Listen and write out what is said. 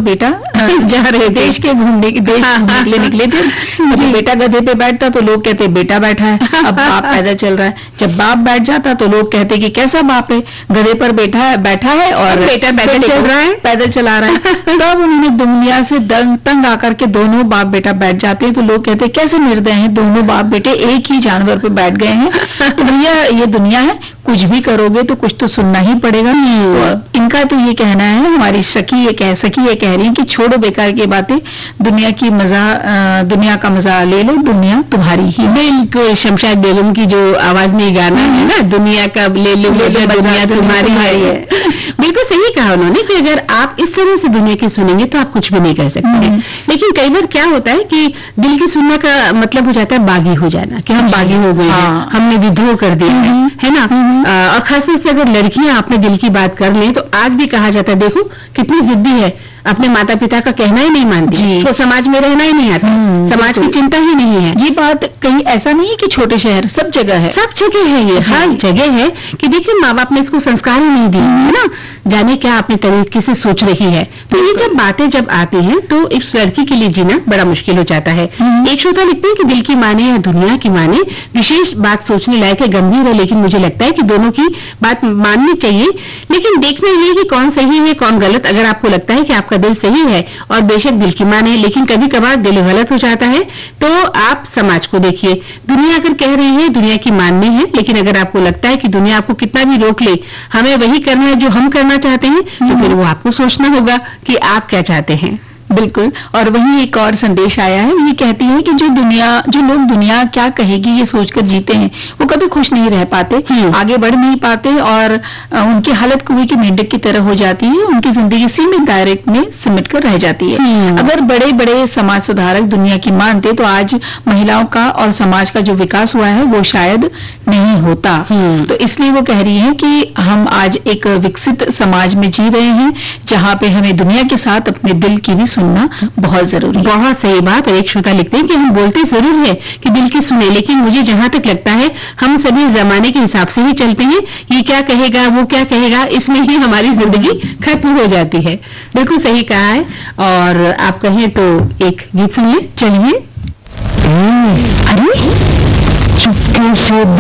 बेटा जा रहे देश के घूमने के लिए निकले थे। जब बेटा गधे पे बैठता तो लोग कहते बेटा बैठा है, अब बाप पैदल चल रहा है। जब बाप बैठ जाता तो लोग कहते कि कैसा बाप है, गधे पर बैठा है और बेटा पैदल चल रहा है, पैदल चला रहा है। तब उन्होंने दुनिया से तंग आकर के दोनों बाप बेटा बैठ जाते हैं तो लोग कहते कैसे निर्दय हैं, दोनों बाप बेटे एक ही जानवर पे बैठ गए हैं। तो भैया ये दुनिया है, कुछ भी करोगे तो कुछ तो सुनना ही पड़ेगा। तो इनका तो ये कहना है, हमारी सखी ये कह रही है कि छोड़ो बेकार की बातें, दुनिया का मजा ले लो, दुनिया तुम्हारी ही। बिल्कुल, शमशाद बेगम की जो आवाज में गाना है ना, दुनिया का ले लो दुनिया तुम्हारी है। बिल्कुल सही कहा उन्होंने कि अगर आप इस तरह से दुनिया की सुनेंगे तो आप कुछ भी नहीं कर सकते हैं। लेकिन कई बार क्या होता है कि दिल की सुनने का मतलब हो जाता है बागी हो जाना, कि हम बागी हो गए हैं, हमने विद्रोह कर दिया है ना। और खासतौर से अगर लड़कियां अपने दिल की बात कर लें तो आज भी कहा जाता है देखो कितनी जिद्दी है, अपने माता पिता का कहना ही नहीं मानती, तो समाज में रहना ही नहीं आता, समाज की चिंता ही नहीं है। ये बात कहीं ऐसा नहीं है कि छोटे शहर, सब जगह है, सब जगह है, ये हर जगह है कि देखिए माँ बाप ने इसको संस्कार ही नहीं दिए है ना, जाने क्या अपने तरीके से सोच रही है। तो ये जब बातें जब आती हैं तो एक लड़की के लिए जीना बड़ा मुश्किल हो जाता है। एक श्रोता लिखते हैं कि दिल की माने या दुनिया की माने, विशेष बात सोचने लायक है, गंभीर है, लेकिन मुझे लगता है कि दोनों की बात माननी चाहिए, लेकिन देखना ये कि कौन सही है कौन गलत। अगर आपको लगता है कि आपका दिल सही है और बेशक दिल की माने, लेकिन कभी कभार दिल गलत हो जाता है, तो आप समाज को देखिए। दुनिया अगर कह रही है दुनिया की माननी है, लेकिन अगर आपको लगता है कि दुनिया आपको कितना भी रोक ले, हमें वही करना है जो हम करना चाहते हैं, तो फिर वो आपको सोचना होगा कि आप क्या चाहते हैं। बिल्कुल। और वही एक और संदेश आया है, ये कहती है कि जो लोग दुनिया क्या कहेगी ये सोचकर जीते हैं, वो कभी खुश नहीं रह पाते, आगे बढ़ नहीं पाते और उनकी हालत कुएं की मेंढक की तरह हो जाती है, उनकी जिंदगी सीमित दायरे में सिमट कर रह जाती है। अगर बड़े बड़े समाज सुधारक दुनिया की मानते तो आज महिलाओं का और समाज का जो विकास हुआ है वो शायद नहीं होता। तो इसलिए वो कह रही है कि हम आज एक विकसित समाज में जी रहे हैं जहाँ पे हमें दुनिया के साथ अपने दिल की भी सुनना बहुत जरूरी है। बहुत सही बात। और एक श्रोता लिखते हैं कि हम बोलते जरूर है कि दिल की सुने, लेकिन मुझे जहां तक लगता है हम सभी जमाने के हिसाब से ही चलते हैं, ये क्या कहेगा वो क्या कहेगा, इसमें ही हमारी जिंदगी खत्म हो जाती है। बिल्कुल सही कहा है। और आप कहें तो एक गीत सुन ले, चलिए। अरे चुपके से